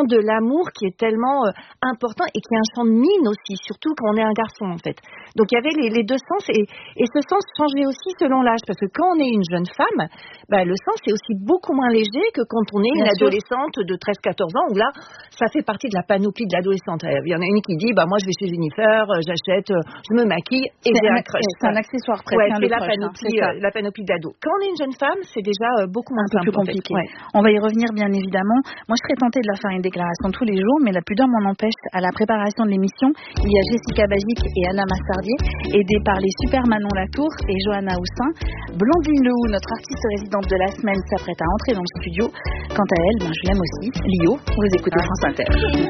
chant de l'amour qui est tellement important et qui est un chant de mine aussi, surtout quand on est un garçon en fait. Donc il y avait les deux sens et ce sens changeait aussi selon l'âge parce que quand on est une jeune femme, le sens est aussi beaucoup moins léger que quand on est une adolescente de 13-14 ans où là, ça fait partie de la panoplie de l'adolescente. Il y en a une qui dit moi je vais chez Jennifer, j'achète, je me maquille et j'ai un crush. C'est un accessoire presque. C'est la panoplie de l'ado. Quand on est une jeune femme, c'est déjà beaucoup moins simple, plus compliqué. On va y revenir bien évidemment. Moi je serais tentée de leur faire une déclaration tous les jours, mais la pudeur m'en empêche. À la préparation de l'émission, il y a Jessica Bagic et Anna Massardier, aidées par les super Manon Latour et Johanna Houssin. Blandine Lehou, notre artiste résidente de la semaine, s'apprête à entrer dans le studio. Quant à elle, je l'aime aussi. Lio, vous écoutez France Inter.